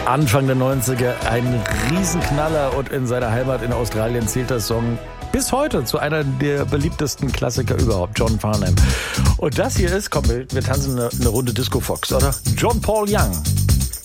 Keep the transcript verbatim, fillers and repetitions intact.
Anfang der neunziger ein Riesenknaller und in seiner Heimat in Australien zählt der Song bis heute zu einer der beliebtesten Klassiker überhaupt, John Farnham. Und das hier ist, komm, wir, wir tanzen eine, eine Runde Disco Fox, oder? John Paul Young.